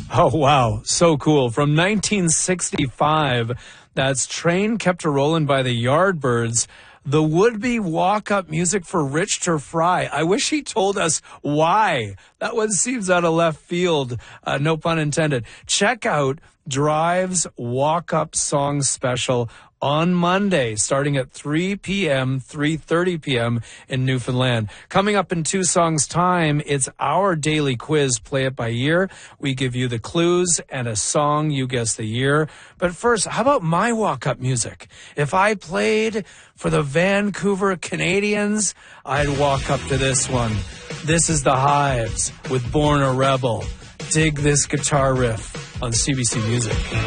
Oh, wow. So cool. From 1965, that's Train Kept a Rollin' by the Yardbirds. The would-be walk-up music for Richter Fry. I wish he told us why. That one seems out of left field. No pun intended. Check out Drive's walk-up song special on Monday, starting at 3 p.m., 3:30 p.m. in Newfoundland. Coming up in 2 songs' time, it's our daily quiz, Play It By Year. We give you the clues and a song, you guess the year. But first, how about my walk-up music? If I played for the Vancouver Canadians, I'd walk up to this one. This is The Hives with Born a Rebel. Dig this guitar riff on CBC Music.